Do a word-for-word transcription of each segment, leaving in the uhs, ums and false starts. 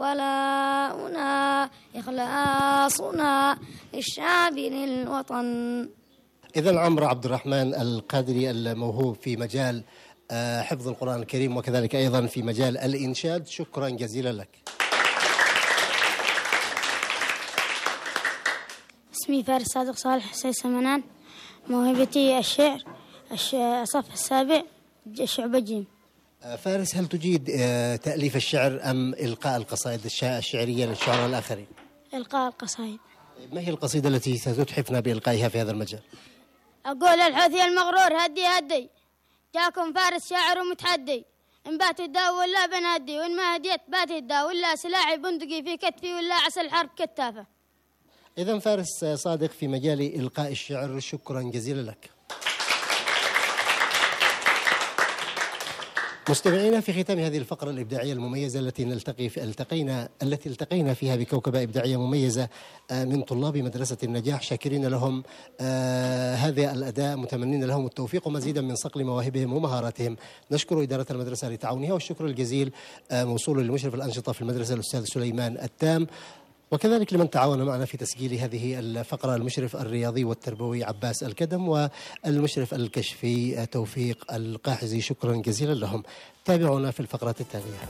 ولاؤنا إخلاصنا للشعب للوطن. إذن عمرو عبد الرحمن القادري الموهوب في مجال حفظ القرآن الكريم وكذلك أيضا في مجال الإنشاد، شكرا جزيلا لك. اسمي فارس صادق صالح حسين سمنان، موهبتي الشعر، الصف السابع، الشعب الجيم. فارس، هل تجيد تأليف الشعر أم إلقاء القصائد الشعرية للشعراء الآخرين؟ إلقاء القصائد. ما هي القصيدة التي ستتحفنا بإلقائها في هذا المجال؟ أقول الحوثي المغرور هدي هدي، جاكم فارس شاعر ومتحدي، إن بات الداو ولا بنادي، وإن ما هديت بات الداو ولا سلاحي بندقي في كتفي ولا عسى الحرب كتافة. إذن فارس صادق في مجال إلقاء الشعر، شكرا جزيلا لك. مستمعينا، في ختام هذه الفقرة الإبداعية المميزة التي نلتقي في التقينا التي التقينا فيها بكوكبة إبداعية مميزة من طلاب مدرسة النجاح، شاكرين لهم آه هذا الأداء، متمنين لهم التوفيق ومزيدا من صقل مواهبهم ومهاراتهم. نشكر إدارة المدرسة لتعاونها، والشكر الجزيل آه موصول للمشرف الأنشطة في المدرسة الأستاذ سليمان التام، وكذلك لمن تعاون معنا في تسجيل هذه الفقرة المشرف الرياضي والتربوي عباس الكدم، والمشرف الكشفي توفيق القاحزي، شكرا جزيلا لهم. تابعونا في الفقرات التالية.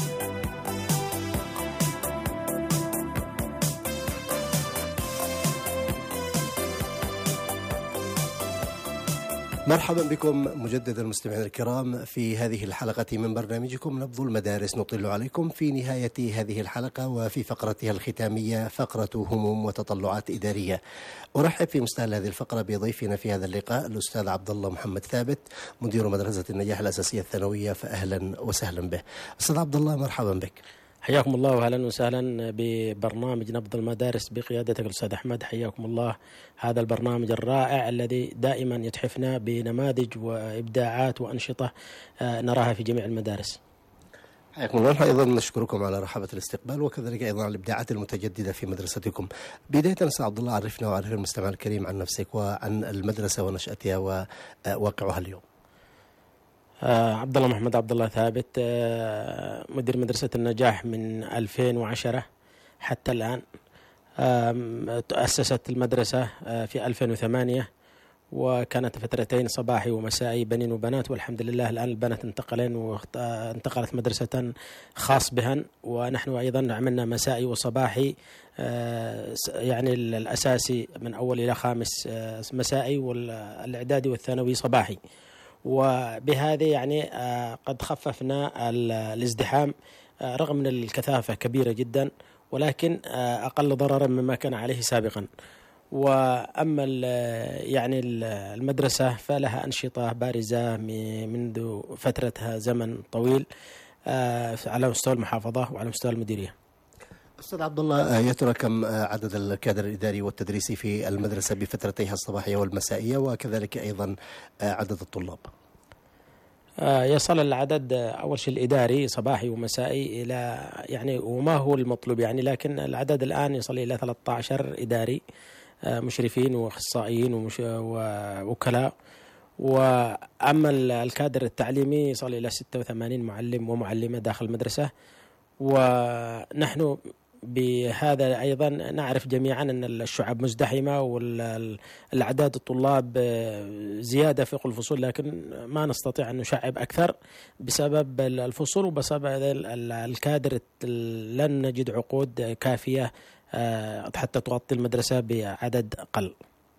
مرحبا بكم مجددا مستمعينا الكرام في هذه الحلقة من برنامجكم نبض المدارس. نطل عليكم في نهاية هذه الحلقة وفي فقرتها الختامية فقرة هموم وتطلعات إدارية. أرحب في مستهل هذه الفقرة بضيفنا في هذا اللقاء الأستاذ عبد الله محمد ثابت، مدير مدرسة النجاح الأساسية الثانوية، فأهلا وسهلا به. أستاذ عبد الله، مرحبا بك. حياكم الله وأهلا وسهلا ببرنامج نبض المدارس بقيادتك الأستاذ أحمد، حياكم الله. هذا البرنامج الرائع الذي دائما يتحفنا بنماذج وإبداعات وأنشطة نراها في جميع المدارس. حياكم الله. أيضا نشكركم على رحابة الاستقبال وكذلك أيضا على الإبداعات المتجددة في مدرستكم. بداية أستاذ عبد الله، عرفنا وعرف المستمع الكريم عن نفسك وعن المدرسة ونشأتها وواقعها اليوم. آه عبد الله محمد عبد الله ثابت، آه مدير مدرسة النجاح من ألفين وعشرة حتى الآن. آه تأسست المدرسة آه في ألفين وثمانية، وكانت فترتين صباحي ومسائي، بنين وبنات، والحمد لله الآن البنات انتقلين وانتقلت مدرسة خاص بهن، ونحن أيضا عملنا مسائي وصباحي، آه يعني الأساسي من أول إلى خامس آه مسائي، والإعدادي والثانوي صباحي. وبهذه يعني قد خففنا الازدحام رغم من الكثافة كبيرة جدا، ولكن أقل ضررا مما كان عليه سابقا. وأما يعني المدرسة فلها أنشطة بارزة منذ فترتها زمن طويل على مستوى المحافظة وعلى مستوى المديرية. أستاذ عبد الله، يا ترى كم عدد الكادر الإداري والتدريسي في المدرسة بفترتيها الصباحية والمسائية، وكذلك أيضا عدد الطلاب؟ يصل العدد أول شيء الإداري صباحي ومسائي إلى يعني وما هو المطلوب يعني، لكن العدد الآن يصل إلى ثلاثة عشر إداري، مشرفين وأخصائيين ووكلاء. وأما الكادر التعليمي يصل إلى ستة وثمانين معلم ومعلمة داخل المدرسة. ونحن بهذا أيضا نعرف جميعا أن الشعب مزدحمة والأعداد الطلاب زيادة في الفصول، لكن ما نستطيع أن نشعب أكثر بسبب الفصول وبسبب الكادر. لن نجد عقود كافية حتى تغطي المدرسة بعدد أقل.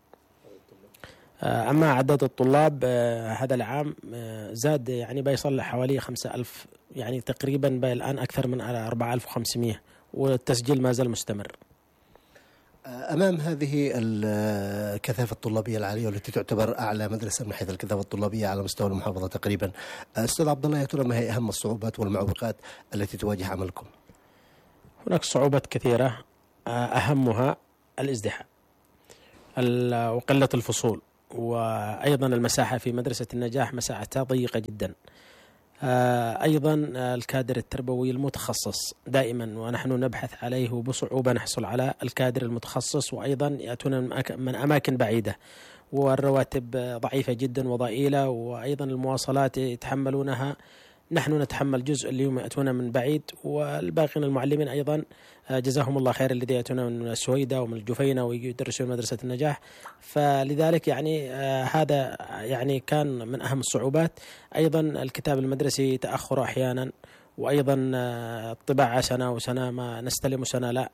أما عدد الطلاب هذا العام زاد، يعني بيصل حوالي خمسة ألف، يعني تقريبا الآن أكثر من أربعة آلاف وخمسمائة، والتسجيل ما زال مستمر. أمام هذه الكثافة الطلابية العالية والتي تعتبر أعلى مدرسة من حيث الكثافة الطلابية على مستوى المحافظة تقريبا، أستاذ عبد الله، يا ترى ما هي أهم الصعوبات والمعوقات التي تواجه عملكم؟ هناك صعوبات كثيرة، أهمها الازدحام وقلة الفصول، وأيضا المساحة في مدرسة النجاح مساحتها ضيقة جدا. أيضا الكادر التربوي المتخصص دائما ونحن نبحث عليه وبصعوبة نحصل على الكادر المتخصص، وأيضا يأتون من أماكن بعيدة، والرواتب ضعيفة جدا وضئيلة، وأيضا المواصلات يتحملونها نحن نتحمل جزء اللي هم يأتون من بعيد، والباقين المعلمين أيضا جزاهم الله خير الذين يأتون من السويدة ومن الجفينة ويدرسون مدرسة النجاح. فلذلك يعني هذا يعني كان من أهم الصعوبات. أيضا الكتاب المدرسي تأخر أحيانا، وأيضا الطباعة سنة وسنة ما نستلم سنة لا،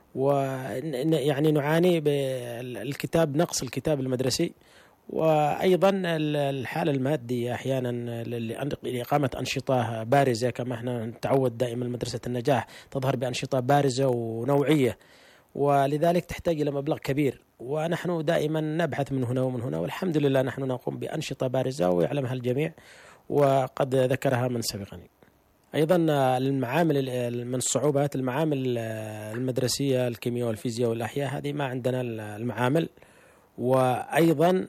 ويعني نعاني بالكتاب نقص الكتاب المدرسي، وأيضا الحالة المادية أحيانا لإقامة أنشطة بارزة كما احنا نتعود دائما مدرسة النجاح تظهر بأنشطة بارزة ونوعية، ولذلك تحتاج إلى مبلغ كبير، ونحن دائما نبحث من هنا ومن هنا، والحمد لله نحن نقوم بأنشطة بارزة ويعلمها الجميع وقد ذكرها من سبقني. أيضا المعامل من الصعوبات المعامل المدرسية الكيمياء والفيزياء والأحياء، هذه ما عندنا المعامل. وأيضا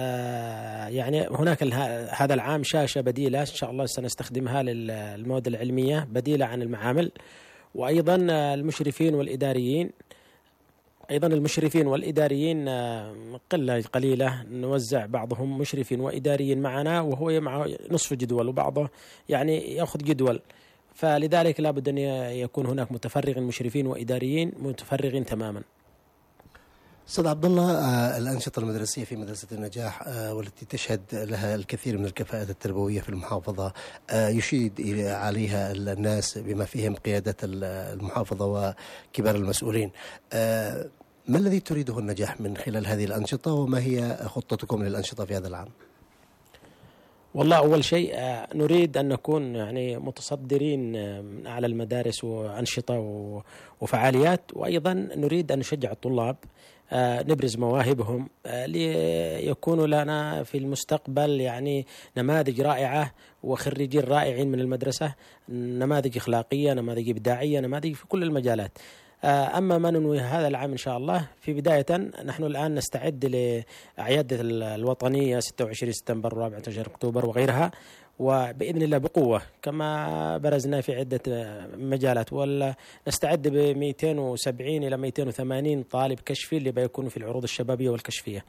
يعني هناك هذا العام شاشة بديلة إن شاء الله سنستخدمها للمواد العلمية بديلة عن المعامل. وأيضا المشرفين والإداريين أيضا المشرفين والإداريين قلة قليلة، نوزع بعضهم مشرفين وإداريين معنا وهو معه نصف جدول وبعضه يعني يأخذ جدول، فلذلك لابد أن يكون هناك متفرغ مشرفين وإداريين متفرغين تماما. أستاذ عبد الله، الأنشطة المدرسية في مدرسة النجاح والتي تشهد لها الكثير من الكفاءات التربوية في المحافظة يشيد عليها الناس بما فيهم قيادة المحافظة وكبار المسؤولين، ما الذي تريده النجاح من خلال هذه الأنشطة، وما هي خطتكم للأنشطة في هذا العام؟ والله أول شيء نريد أن نكون يعني متصدرين من أعلى المدارس وأنشطة وفعاليات، وأيضا نريد أن نشجع الطلاب نبرز مواهبهم ليكونوا لنا في المستقبل يعني نماذج رائعة وخريجين رائعين من المدرسة، نماذج أخلاقية، نماذج إبداعية، نماذج في كل المجالات. أما ما ننوي هذا العام إن شاء الله، في بداية نحن الآن نستعد لأعياد الوطنية ستة وعشرين سبتمبر ورابعة عشر أكتوبر وغيرها، وبإذن الله بقوة كما برزنا في عدة مجالات، ولا نستعد ب مئتين وسبعين إلى مئتين وثمانين طالب كشفي اللي بيكونوا في العروض الشبابية والكشفية.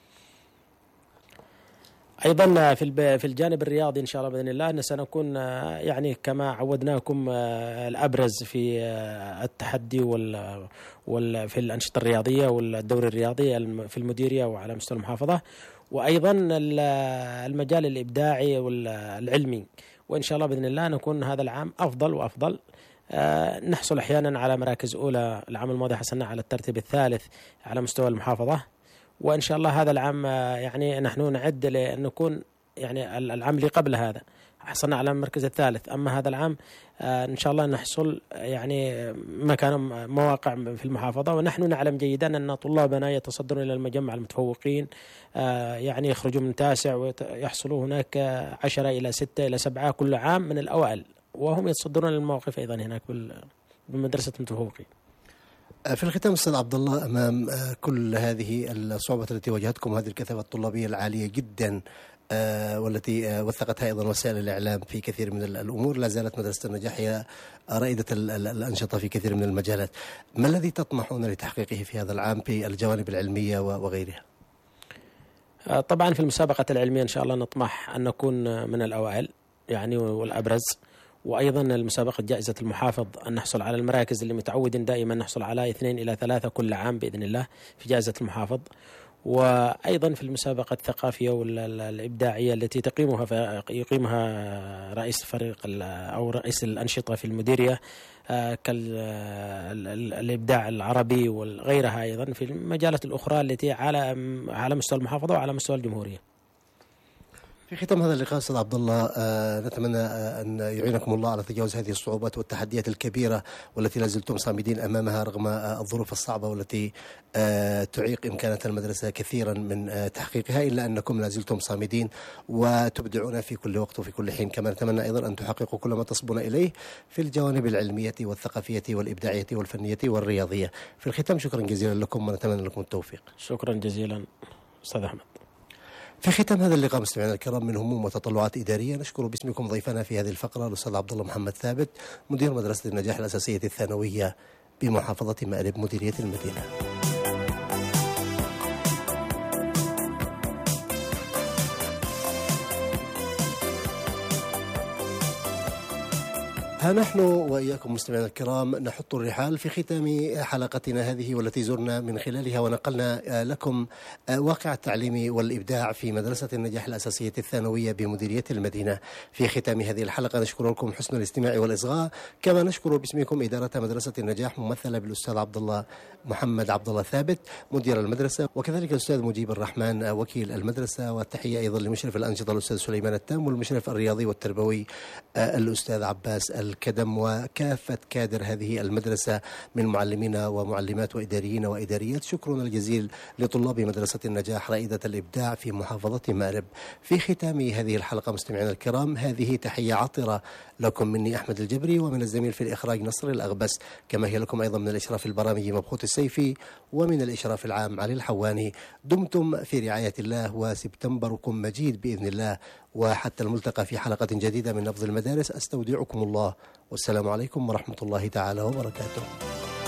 أيضا في في الجانب الرياضي إن شاء الله بإذن الله سنكون يعني كما عودناكم الأبرز في التحدي وال وال في الأنشطة الرياضية والدوري الرياضي في المديرية وعلى مستوى المحافظة، وأيضا المجال الإبداعي والعلمي، وإن شاء الله بإذن الله نكون هذا العام أفضل وأفضل. نحصل أحيانا على مراكز أولى، العام الماضي حصلنا على الترتيب الثالث على مستوى المحافظة، وإن شاء الله هذا العام يعني نحن نعد لأن نكون يعني العام اللي قبل هذا حصلنا على المركز الثالث، أما هذا العام إن شاء الله نحصل يعني مكان مواقع في المحافظة. ونحن نعلم جيدا أن طلابنا يتصدرون إلى المجمع المتفوقين، يعني يخرجوا من تاسع ويحصلوا هناك عشرة إلى ستة إلى سبعة كل عام من الأوائل، وهم يتصدرون المواقف أيضا هناك بالمدرسة المتفوقين. في الختام أستاذ عبد الله، أمام كل هذه الصعوبات التي واجهتكم، هذه الكثافة الطلابية العالية جدا والتي وثقتها أيضا وسائل الإعلام في كثير من الأمور، لا زالت مدرسة النجاح هي رائدة الأنشطة في كثير من المجالات، ما الذي تطمحون لتحقيقه في هذا العام في الجوانب العلمية وغيرها؟ طبعا في المسابقة العلمية إن شاء الله نطمح أن نكون من الأوائل يعني والأبرز، وأيضا المسابقة جائزة المحافظ أن نحصل على المراكز اللي متعودين دائما نحصل على اثنين إلى ثلاثة كل عام بإذن الله في جائزة المحافظ، وأيضا في المسابقة الثقافية والإبداعية التي تقيمها يقيمها رئيس فريق أو رئيس الأنشطة في المديرية كالإبداع العربي وغيرها، أيضا في المجالات الأخرى التي على على مستوى المحافظة وعلى مستوى الجمهورية. في ختام هذا اللقاء أستاذ عبد الله، نتمنى أن يعينكم الله على تجاوز هذه الصعوبات والتحديات الكبيرة والتي لازلتم صامدين أمامها رغم الظروف الصعبة والتي تعيق إمكانات المدرسة كثيرا من تحقيقها، إلا أنكم لازلتم صامدين وتبدعون في كل وقت وفي كل حين. كما نتمنى أيضا أن تحققوا كل ما تصبون إليه في الجوانب العلمية والثقافية والإبداعية والفنية والرياضية. في الختام شكرا جزيلا لكم ونتمنى لكم التوفيق. شكرا جزيلا أستاذ أحمد. في ختام هذا اللقاء مستمعينا الكرام، من هموم وتطلعات إدارية، نشكر باسمكم ضيفنا في هذه الفقرة الأستاذ عبد الله محمد ثابت، مدير مدرسة النجاح الأساسية الثانوية بمحافظة مأرب مديرية المدينة. ها نحن وإياكم مستمعينا الكرام نحط الرحال في ختام حلقتنا هذه والتي زرنا من خلالها ونقلنا لكم واقع التعليم والإبداع في مدرسة النجاح الأساسية الثانوية بمديرية المدينة. في ختام هذه الحلقة نشكر لكم حسن الاستماع والإصغاء، كما نشكر باسمكم إدارة مدرسة النجاح ممثلة بالأستاذ عبد الله محمد عبد الله ثابت مدير المدرسة، وكذلك الأستاذ مجيب الرحمن وكيل المدرسة، والتحية أيضا لمشرف الأنشطة الأستاذ سليمان التام، والمشرف الرياضي والتربوي الأستاذ عباس الكدم، وكافة كادر هذه المدرسة من معلمين ومعلمات وإداريين وإداريات. شكرنا الجزيل لطلاب مدرسة النجاح رائدة الإبداع في محافظة مأرب. في ختام هذه الحلقة مستمعينا الكرام هذه تحية عطرة لكم مني أحمد الجبري، ومن الزميل في الإخراج نصر الأغبس، كما هي لكم أيضا من الإشراف البرامجي مبخوت السيفي، ومن الإشراف العام علي الحواني. دمتم في رعاية الله وسبتمبركم مجيد بإذن الله، وحتى الملتقى في حلقة جديدة من نبض المدارس. أستودعكم الله والسلام عليكم ورحمة الله تعالى وبركاته.